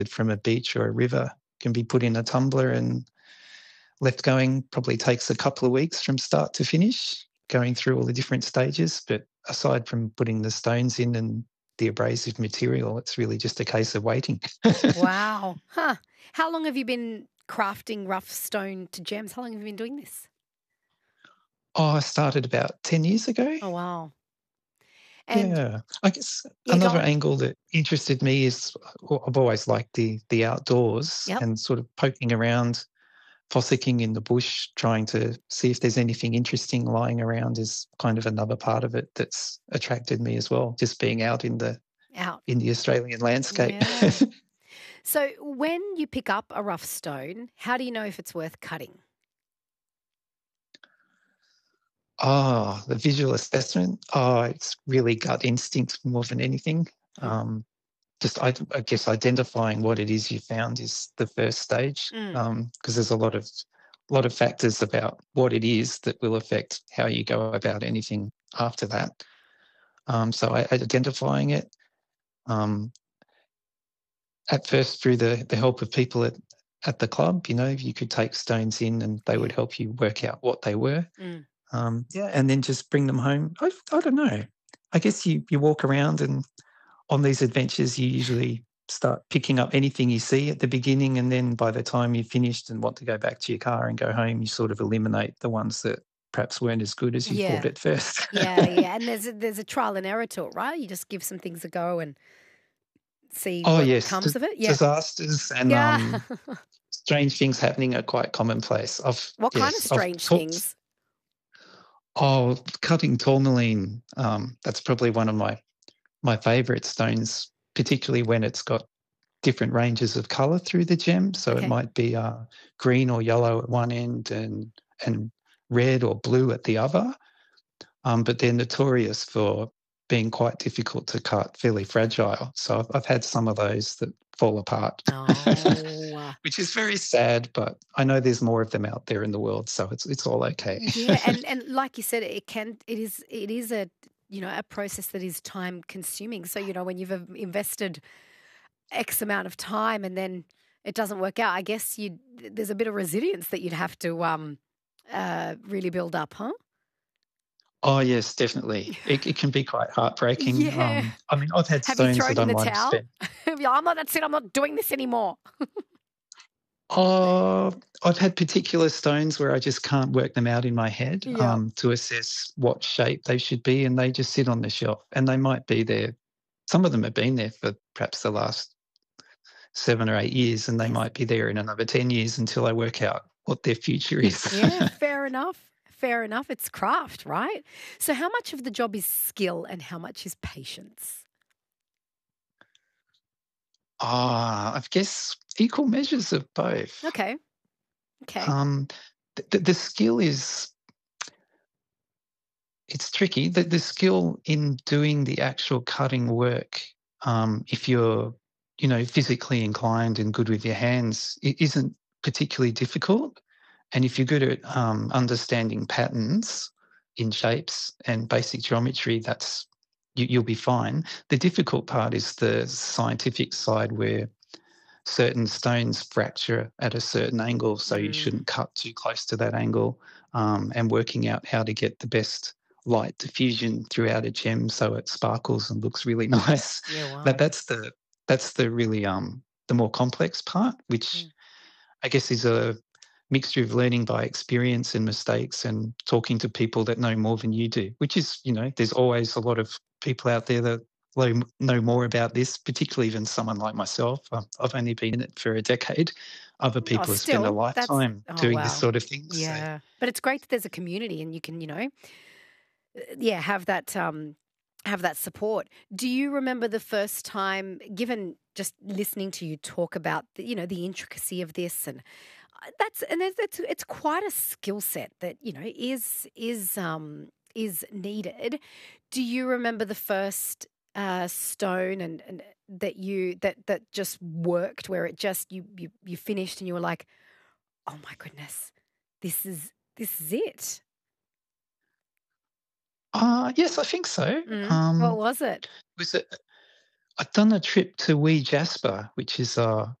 from a beach or a river can be put in a tumbler and left going. Probably takes a couple of weeks from start to finish, going through all the different stages. But aside from putting the stones in and the abrasive material, it's really just a case of waiting. Wow. Huh. How long have you been crafting rough stone to gems? How long have you been doing this? I started about 10 years ago. Oh, wow. And Yeah. I guess yeah, go another on. angle that interested me is I've always liked the outdoors Yep. and sort of poking around, fossicking in the bush, trying to see if there's anything interesting lying around is kind of another part of it that's attracted me as well, just being out Out. in the Australian landscape. Yeah. So when you pick up a rough stone, how do you know if it's worth cutting? Oh, the visual assessment. Oh, it's really gut instinct more than anything. Mm. I guess identifying what it is you found is the first stage, Mm. because there's a lot of factors about what it is that will affect how you go about anything after that. So identifying it, um, at first through the help of people at the club, you could take stones in and they would Yeah. help you work out what they were. Mm. And then just bring them home. I don't know. I guess you walk around, and on these adventures, you usually start picking up anything you see at the beginning, and then by the time you've finished and want to go back to your car and go home, you sort of eliminate the ones that perhaps weren't as good as you thought Yeah. at first. Yeah, yeah. And there's a trial and error to it, right? You just give some things a go and see Oh what yes, comes of it. Yeah. disasters and Yeah. strange things happening are quite commonplace. What kind of I've strange talked. things? Oh, cutting tourmaline. That's probably one of my favourite stones, particularly when it's got different ranges of colour through the gem. So it Okay. might be green or yellow at one end and red or blue at the other. But they're notorious for being quite difficult to cut, fairly fragile. So I've had some of those that fall apart, Oh. which is very sad. But I know there's more of them out there in the world, so it's all okay. Yeah, and like you said, it is a a process that is time consuming. So when you've invested X amount of time and then it doesn't work out, I guess there's a bit of resilience that you'd have to really build up, huh? Oh yes, definitely. It can be quite heartbreaking. Yeah. I mean, I've had Have you stones thrown that I in the might have towel? spent. Yeah, that's it. I'm not doing this anymore. Oh, I've had particular stones where I just can't work them out in my head, Yeah. to assess what shape they should be, and they just sit on the shelf, and they might be there. Some of them have been there for perhaps the last 7 or 8 years, and they Yes. might be there in another 10 years until I work out what their future is. Yeah, fair enough. Fair enough. It's craft, right? So how much of the job is skill and how much is patience? I guess equal measures of both. Okay. Okay. Um, the skill is it's tricky. The skill in doing the actual cutting work, if you're, physically inclined and good with your hands, it isn't particularly difficult. And if you're good at understanding patterns in shapes and basic geometry, you'll be fine. The difficult part is the scientific side where certain stones fracture at a certain angle, so you Mm. shouldn't cut too close to that angle, and working out how to get the best light diffusion throughout a gem so it sparkles and looks really nice. Yeah, That wow. that's the really the more complex part, which Mm. I guess is a mixture of learning by experience and mistakes and talking to people that know more than you do, which is, there's always a lot of people out there that know more about this, particularly than someone like myself. I've only been in it for a decade. Other Oh, people have spent a still, that's lifetime oh doing this wow. sort of thing. So, Yeah. But it's great that there's a community and you can, yeah, have that support. Do you remember the first time, given just listening to you talk about the intricacy of this, and it's quite a skill set that is needed. Do you remember the first stone and that just worked, where it just you finished and you were like, oh my goodness, this is it. yes, I think so. What was it? Was it? I've done a trip to Wee Jasper, which is